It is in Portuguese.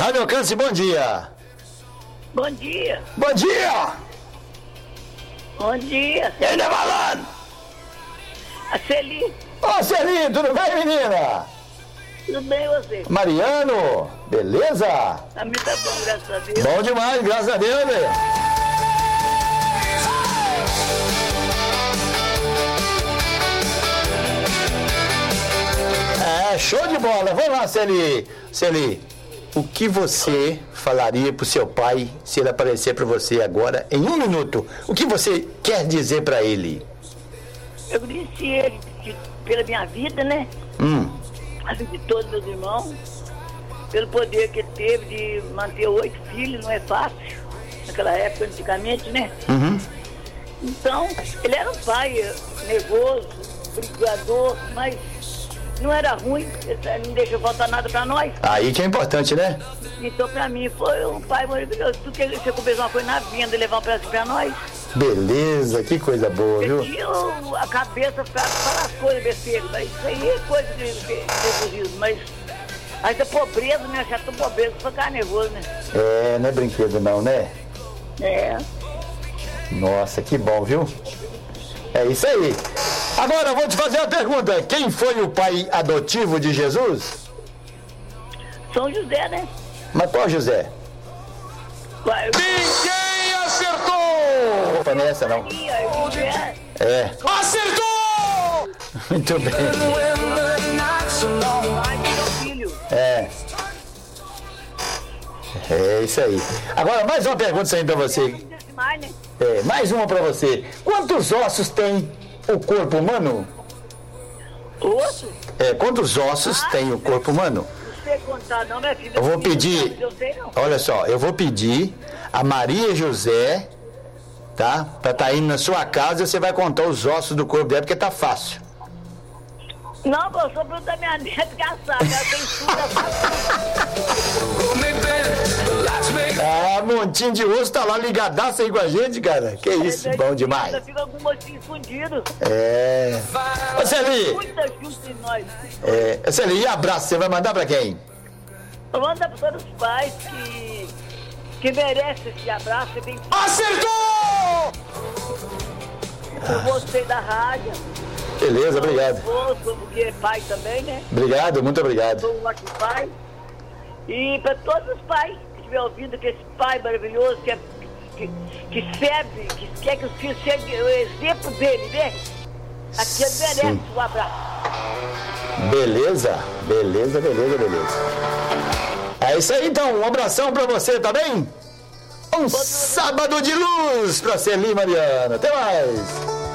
Rádio Alcance, bom dia. Bom dia. Bom dia. Bom dia. Quem tá falando? A Celi. Ô, Celi, tudo bem, menina? Tudo bem, você? Mariano, beleza? A mim tá bom, graças a Deus. Bom demais, graças a Deus, velho. Show de bola. Vamos lá, Celi. Celi, o que você falaria pro seu pai se ele aparecer para você agora em 1 minuto? O que você quer dizer para ele? Eu agradeci ele pela minha vida, né? A vida de todos meus irmãos. Pelo poder que ele teve de manter 8 filhos, não é fácil. Naquela época, antigamente, né? Então, ele era um pai nervoso, brigador, mas não era ruim, ele não deixou faltar nada pra nós. Aí que é importante, né? Então, pra mim, foi um pai maravilhoso. Tudo que você começou uma coisa na vinda, levar um pedaço pra nós. Beleza, que coisa boa, viu? Eu tinha a cabeça pra falar as coisas besteiras, mas isso aí é coisa de nervosismo, mas essa pobreza, né? Já tô pobreza, pra ficar nervoso, né? É, não é brinquedo não, né? É. Nossa, que bom, viu? É isso aí. Agora eu vou te fazer uma pergunta. Quem foi o pai adotivo de Jesus? São José, né? Mas qual José? Ninguém acertou! Não foi nessa, não. José. É. Acertou! Muito bem. Pai do meu filho. É. É isso aí. Agora, mais uma pergunta aí pra você. Mais, né? É, mais uma pra você. Quantos ossos tem o corpo humano? Osso? É, quantos ossos tem o corpo humano? Não sei contar não, minha filha. Eu vou pedir, Eu sei não. olha só, eu vou pedir a Maria José, tá? Pra tá indo na sua casa e você vai contar os ossos do corpo dela, porque tá fácil. Não, eu sou bruto da minha neta, que ela sabe, ela tem tudo, ela sabe. Ah, montinho de osso tá lá ligadaço aí com a gente, cara. Que isso, bom demais. Fica algum motinho escondido. É. Ô, Celi, Muita justa em nós. Celi, e abraço, você vai mandar pra quem? Eu mando para todos os pais que merecem esse abraço. Você tem Acertou! por você da rádio. Beleza, obrigado. Porque é pai também, né? Obrigado, muito obrigado. Sou um ótimo pai. E para todos os pais que estiver ouvindo, que esse pai maravilhoso, que serve, que quer que os filhos sejam o exemplo dele, né? Aqui ele merece um abraço. Beleza? Beleza. É isso aí então, um abração pra você, tá bem? Um sábado de luz pra Celi, Mariana. Até mais!